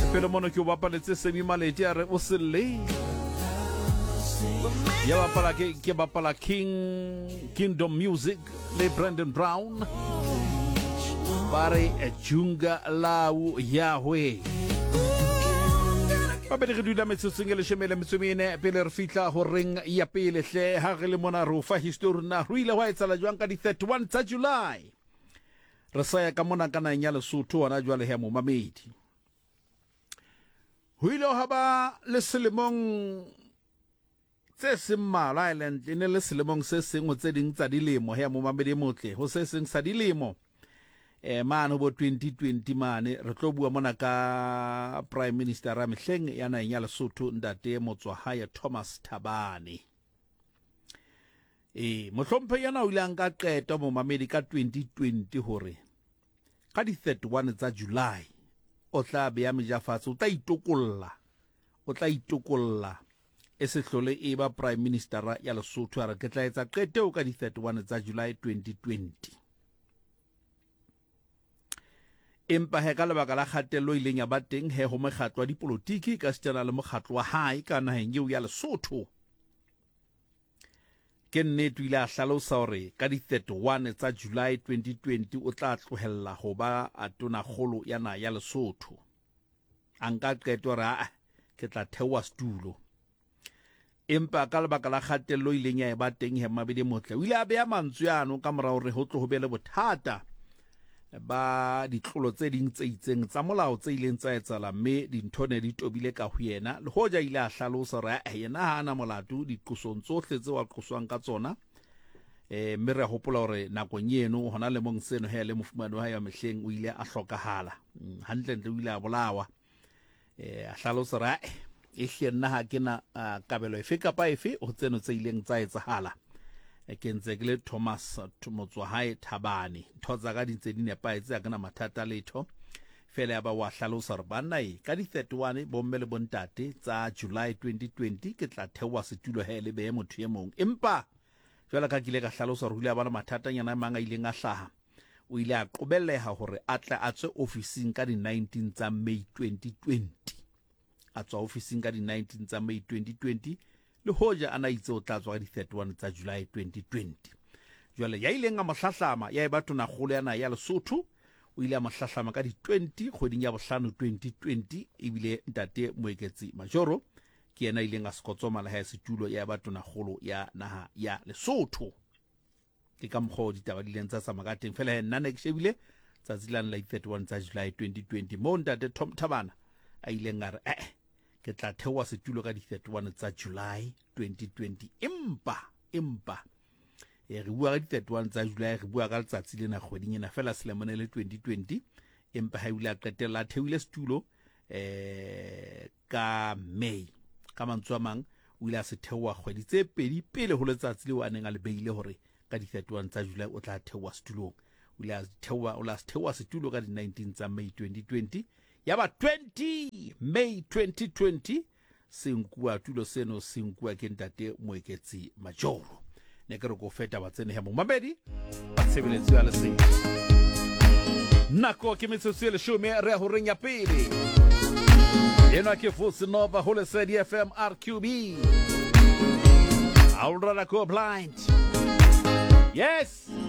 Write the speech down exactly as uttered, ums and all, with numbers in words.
Pero mono ke o bapaletse Semi Maledi a re o se le. Ya bapala ke ke bapala King Kingdom Music le Brandon Brown. Bare e junga lau Yahweh. Ba bere re dula metsotso e le shemele metsomene pele re fitla ho ring ya pele hle ha re le mona ro fa history na ho ile wa etsala jwang ka di thirty-one tsa July. Re sa ya ka mona kana nya Lesotho ona jwale he mo mamedi. Ho ile ha ba le selemong tse seng mala island ene le selemong se seng o tse ding tsa dilemo he mo mamedi motle ho se seng sa dilemo. Eh mano bo twenty twenty mane re tlo bua mona ka Prime Minister ra mehleng ya na nya Lesotho ndate Motswahaya Thomas Thabane. Eh mohlomphe yana o ile a nka qeto mo mamedi ka twenty twenty hore ka di thirty-one tsa July o tla be ya mejafatse o tla itokolla o tla itokolla e se hlole e ba Prime Minister ya Lesotho ra ke tla etsa qeto ka di thirty-one tsa July twenty twenty. Empa he ka lebaka la kgatello ileng ya ba teng he ho mekgatlo wa dipolotiki ka setjana le mokgatlo wa hae ka naheng eo ya Lesotho. Ke nnete ile a hlalosa hore ka di thirty-one tsa July twenty twenty o tla tlohella ho ba atona kgolo yana ya Lesotho. Anka qeto ra ke tla thewa stulo. Empa ka lebaka la kgatello ileng ya ba teng he mabedi motle o ile a beha mantswe ano ka mora hore ho tlo ho be le bothata ba ditlolo tse ding tse itseng tsa molao tse ileng tsa etsala mme dintho ne di tobile ka ho yena le hoja ile a hlalosa re yena hana molato diqosong tsohle tse wa qoswang ka tsona eh mme re hopola hore nakong eno hona le mong seno he le mofumane wa ya mehleng o ile a hlokahala hantle ntle o ile a bolawa eh a hlalosa re e hlena ha kena kabelo efe kapa efe ho tseno tse ileng tsa etsahala ke ntse ke le Thomas Motswahaya Thabane thoza ka dintse di nepaetse a kana mathata letho fela ya ba wa hlalosa re bana e ka di thirty-one bomme le bontate tsa July twenty twenty ke tla thewa setulo he le be motho e mong empa jwale ka kile ka hlalosa re hule bana mathata nyana manga ileng a hlaha o ile a qobelleha hore atla a tswe officing ka di nineteen tsa May twenty twenty a tswa officing ka di nineteen tsa May twenty twenty le hoja ana itse o tla tswa ka di thirty-one tsa July twenty twenty. Jwale ya ile nga mohlahlama ya eba tona kgolo yana ya Lesotho o ile a mohlahlama ka di twenty kgweding ya bohlano twenty twenty ebile ntate Moeketsi Majoro ke yena ile nga skotsoma la ha setulo ya eba tona kgolo ya naha ya Lesotho. Ke ka mkgo ditaba di lentsa sa magateng fela he nna ne ke shebile tsa zilan la thirty-one tsa July twenty twenty mo ntate Tom Thabana a ile nga re eh ke tla thewa setulo ka di thirty-one tsa July twenty twenty empa empa e re bua ka di thirty-one tsa July re bua ka letsatsi lena kgweding ena fela selemong le twenty twenty empa ha ile a qetella theoile setulo eh ka May ka mantswe a mang o ile a se thewa kgwedi tse pedi pele ho letsatsi le wa neng a le beile hore ka di thirty-one tsa July o tla thewa setulong o ile a thewa o la thewa setulo ka di nineteen tsa May twenty twenty yaba twenty May twenty twenty senkua tulo seno senkua ke ntate Moeketsi Majoro ne ke re go feta ba tsene he mo mamedi ba tshebeletso ya lese nako ke metsotso le show me re ho renya pele ena ke Fusi Nova Holy City F M R Q B I'll rather go blind yes